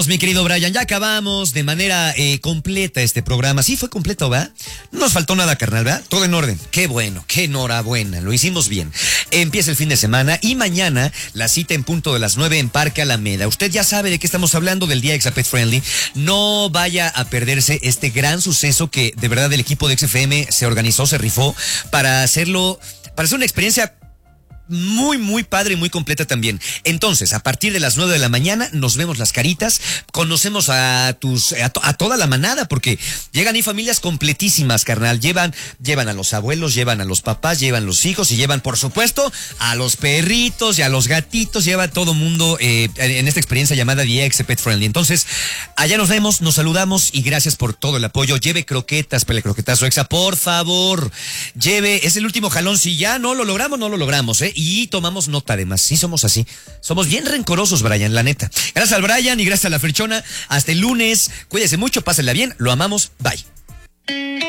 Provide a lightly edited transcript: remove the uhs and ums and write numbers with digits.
Mi querido Brian, ya acabamos de manera completa este programa. Sí, fue completo, ¿verdad? No nos faltó nada, carnal, ¿verdad? Todo en orden. Qué bueno, qué enhorabuena, lo hicimos bien. Empieza el fin de semana y mañana la cita en punto de las 9 en Parque Alameda. Usted ya sabe de qué estamos hablando, del Día Exa Pet Friendly. No vaya a perderse este gran suceso que de verdad el equipo de XFM se organizó, se rifó para hacerlo, para hacer una experiencia muy padre y muy completa también. Entonces, a partir de las 9 de la mañana nos vemos las caritas, conocemos a toda la manada, porque llegan ahí familias completísimas, carnal. Llevan a los abuelos, llevan a los papás, llevan los hijos y llevan, por supuesto, a los perritos y a los gatitos. Lleva todo mundo en esta experiencia llamada The Exa Pet Friendly. Entonces, allá nos vemos, nos saludamos y gracias por todo el apoyo. Lleve croquetas, Pele Croquetazo Exa, por favor. Lleve, es el último jalón. Si ya no lo logramos, no lo logramos, y tomamos nota además. Sí, somos así. Somos bien rencorosos, Brian, la neta. Gracias al Brian y gracias a la Frichona. Hasta el lunes. Cuídese mucho, pásenla bien. Lo amamos. Bye.